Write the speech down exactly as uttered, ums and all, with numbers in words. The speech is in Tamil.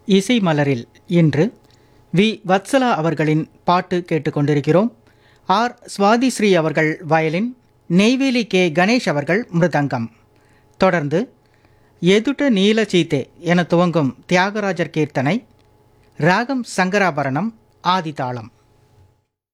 இசை மலரில் இன்று வி வத்சலா அவர்களின் பாட்டு கேட்டுக்கொண்டிருக்கிறோம். ஆர் சுவாதிஸ்ரீ அவர்கள் வயலின், நெய்வேலி கே கணேஷ் அவர்கள் மிருதங்கம். தொடர்ந்து எதுட்ட நீல சீத்தே என துவங்கும் தியாகராஜர் கீர்த்தனை, ராகம் சங்கராபரணம், ஆதிதாளம்.